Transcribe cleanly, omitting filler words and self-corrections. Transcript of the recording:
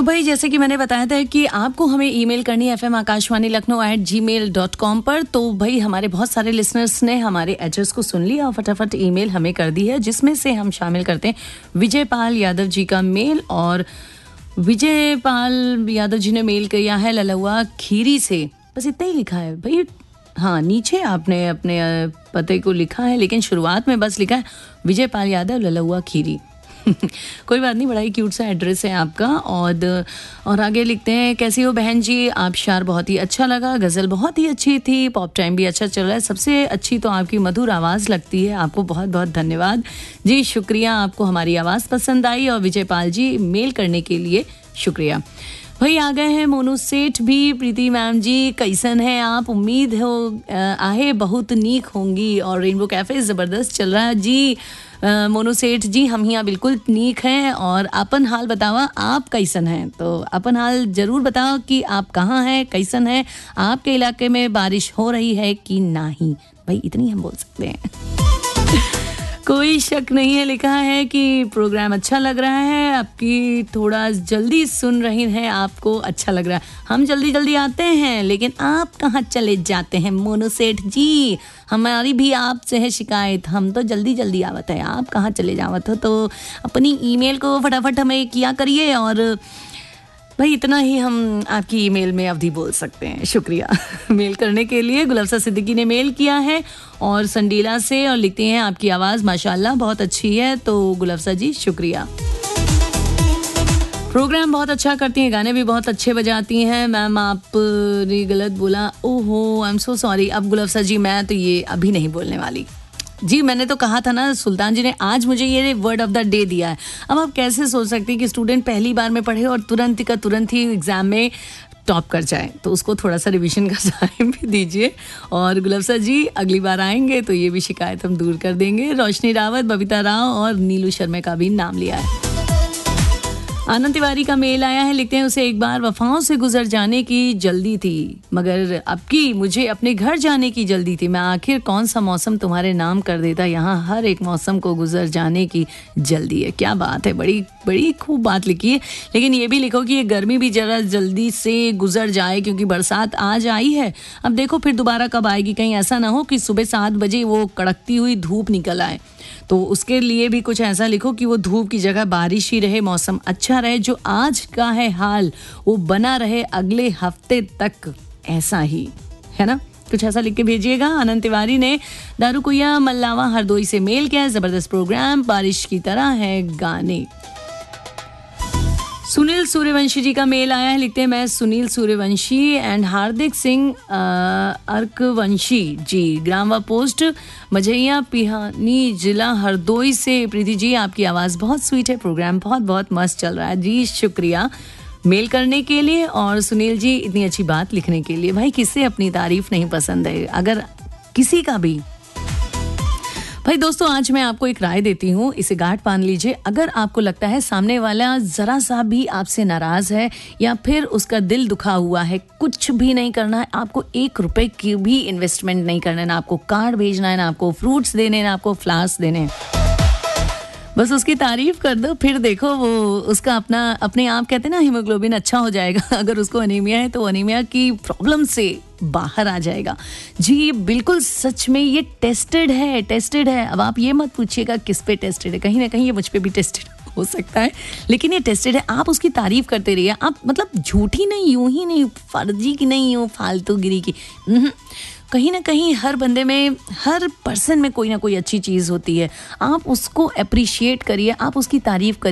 भाई जैसे कि मैंने बताया था कि आपको हमें ईमेल करनी है fmakashwani.lucknow@gmail.com पर। तो भाई हमारे बहुत सारे लिसनर्स ने हमारे एड्रेस को सुन लिया और फटाफट ईमेल हमें कर दी है, जिसमें से हम शामिल करते हैं विजय पाल यादव जी का मेल। और विजय पाल यादव जी ने मेल किया है ललुआ खीरी से, बस इतना ही लिखा है भाई। हाँ, नीचे आपने अपने पते को लिखा है, लेकिन शुरुआत में बस लिखा है विजय पाल यादव ललुआ खीरी। कोई बात नहीं, बड़ा ही क्यूट सा एड्रेस है आपका। और आगे लिखते हैं, कैसी हो बहन जी, आप शार बहुत ही अच्छा लगा, गज़ल बहुत ही अच्छी थी, पॉप टाइम भी अच्छा चल रहा है, सबसे अच्छी तो आपकी मधुर आवाज़ लगती है। आपको बहुत बहुत धन्यवाद जी, शुक्रिया, आपको हमारी आवाज़ पसंद आई। और विजय पाल जी मेल करने के लिए शुक्रिया। भाई आ गए हैं मोनू सेठ भी। प्रीति मैम जी कैसन है आप, उम्मीद हो आहे बहुत नीक होंगी। और रेनबो कैफ़े ज़बरदस्त चल रहा है जी। मोनू सेठ जी हम यहाँ बिल्कुल नीक हैं। और अपन हाल बतावा आप कैसन हैं, तो अपन हाल ज़रूर बताओ कि आप कहाँ हैं, कैसन है, आपके इलाके में बारिश हो रही है कि नहीं। भाई इतनी हम बोल सकते हैं। कोई शक नहीं है, लिखा है कि प्रोग्राम अच्छा लग रहा है, आपकी थोड़ा जल्दी सुन रही हैं, आपको अच्छा लग रहा है। हम जल्दी जल्दी आते हैं, लेकिन आप कहाँ चले जाते हैं मोनू सेठ जी, हमारी भी आपसे है शिकायत, हम तो जल्दी जल्दी आवत है, आप कहाँ चले जावत हो। तो अपनी ईमेल को फटाफट हमें किया करिए। और भाई इतना ही हम आपकी ईमेल में अवधि बोल सकते हैं। शुक्रिया मेल करने के लिए। गुलफ्सा सिद्दीकी ने मेल किया है और संडीला से, और लिखते हैं आपकी आवाज़ माशाल्लाह बहुत अच्छी है। तो गुलफ्सा जी शुक्रिया, प्रोग्राम बहुत अच्छा करती हैं, गाने भी बहुत अच्छे बजाती हैं। मैम आपने गलत बोला, ओहो आई एम सो सॉरी। अब गुलफ्सा जी मैं तो ये अभी नहीं बोलने वाली जी, मैंने तो कहा था ना, सुल्तान जी ने आज मुझे ये वर्ड ऑफ द डे दिया है। अब आप कैसे सोच सकते हैं कि स्टूडेंट पहली बार में पढ़े और तुरंत का तुरंत ही एग्जाम में टॉप कर जाए, तो उसको थोड़ा सा रिवीजन का टाइम भी दीजिए। और गुलफ्सा जी अगली बार आएंगे तो ये भी शिकायत हम दूर कर देंगे। रोशनी रावत, बबीता राव और नीलू शर्मा का भी नाम लिया है। आनंद तिवारी का मेल आया है, लिखते हैं उसे एक बार वफाओं से गुजर जाने की जल्दी थी, मगर अब की मुझे अपने घर जाने की जल्दी थी। मैं आखिर कौन सा मौसम तुम्हारे नाम कर देता, यहाँ हर एक मौसम को गुजर जाने की जल्दी है। क्या बात है, बड़ी बड़ी खूब बात लिखी है। लेकिन ये भी लिखो कि ये गर्मी भी जरा जल्दी से गुजर जाए, क्योंकि बरसात आज आई है, अब देखो फिर दोबारा कब आएगी। कहीं ऐसा ना हो कि सुबह 7 बजे वो कड़कती हुई धूप निकल आए। तो उसके लिए भी कुछ ऐसा लिखो कि वो धूप की जगह बारिश ही रहे, मौसम अच्छा रहे, जो आज का है हाल वो बना रहे अगले हफ्ते तक, ऐसा ही है ना। कुछ ऐसा लिख के भेजिएगा। आनंद तिवारी ने दारूकुया मल्लावा हरदोई से मेल किया है, जबरदस्त प्रोग्राम, बारिश की तरह है गाने। सुनील सूर्यवंशी जी का मेल आया है, लिखते हैं मैं Sunil Suryavanshi and Hardik Singh Arkvanshi ji, ग्रामवा post मझैया Pihani जिला हरदोई से। प्रीति जी आपकी आवाज़ बहुत स्वीट है, प्रोग्राम बहुत बहुत मस्त चल रहा है जी, शुक्रिया मेल करने के लिए। और सुनील जी इतनी अच्छी बात लिखने के लिए। भाई किसे अपनी तारीफ नहीं पसंद है, अगर किसी का भी। भाई दोस्तों आज मैं आपको एक राय देती हूँ, इसे गांठ बांध लीजिए। अगर आपको लगता है सामने वाला जरा सा भी आपसे नाराज है या फिर उसका दिल दुखा हुआ है, कुछ भी नहीं करना है आपको, 1 रुपए की भी इन्वेस्टमेंट नहीं करना है, ना आपको कार्ड भेजना है, ना आपको फ्रूट्स देने, ना आपको फ्लावर्स देने हैं, बस उसकी तारीफ कर दो। फिर देखो वो उसका अपने आप कहते हैं ना हीमोग्लोबिन अच्छा हो जाएगा। अगर उसको अनीमिया है तो अनीमिया की प्रॉब्लम से बाहर आ जाएगा जी। बिल्कुल सच में ये टेस्टेड है। अब आप ये मत पूछिएगा किस पे टेस्टेड है, कहीं ना कहीं ये मुझ पे भी टेस्टेड हो सकता है, लेकिन ये टेस्टेड है। आप उसकी तारीफ करते रहिए, आप मतलब झूठी नहीं, यूं ही नहीं, फर्जी की नहीं हो, फालतूगिरी की। कहीं ना कहीं हर बंदे में, हर पर्सन में कोई ना कोई अच्छी चीज़ होती है। आप उसको अप्रिशिएट करिए, आप उसकी तारीफ करिए।